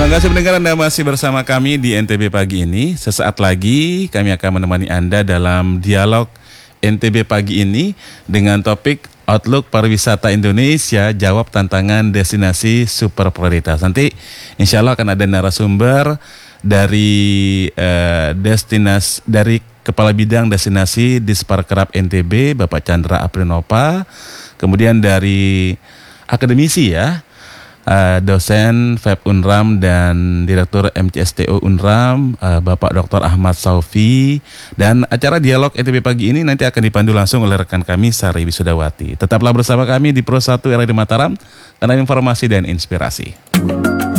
Terima kasih pendengar, Anda masih bersama kami di NTB Pagi ini. Sesaat lagi kami akan menemani Anda dalam dialog NTB Pagi ini dengan topik Outlook Pariwisata Indonesia, jawab tantangan destinasi super prioritas. Nanti insya Allah akan ada narasumber dari Kepala Bidang Destinasi Disparkerap NTB, Bapak Chandra Aprinopa. Kemudian dari akademisi ya, dosen FEB Unram dan Direktur MCSTO Unram, Bapak Dr. Ahmad Saufi. Dan acara dialog NTB Pagi ini nanti akan dipandu langsung oleh rekan kami Sari Wisudawati. Tetaplah bersama kami di Pro 1 RRI Mataram, karena informasi dan inspirasi.